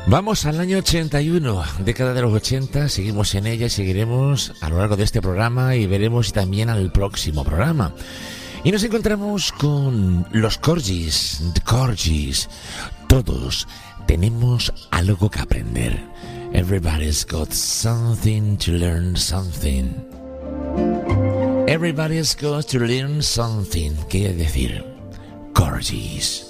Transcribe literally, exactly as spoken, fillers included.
Vamos al año ochenta y uno, década de los ochenta, seguimos en ella y seguiremos a lo largo de este programa y veremos también al próximo programa. Y nos encontramos con los Corgis, The Corgis. Todos tenemos algo que aprender. Everybody's got something to learn something. Everybody's got to learn something. Quiere decir, Corgis.